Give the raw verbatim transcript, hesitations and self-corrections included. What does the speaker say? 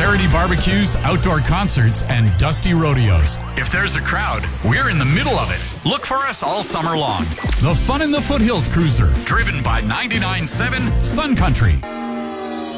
charity barbecues, outdoor concerts, and dusty rodeos. If there's a crowd, we're in the middle of it. Look for us all summer long. The Fun in the Foothills Cruiser, driven by ninety-nine point seven Sun Country.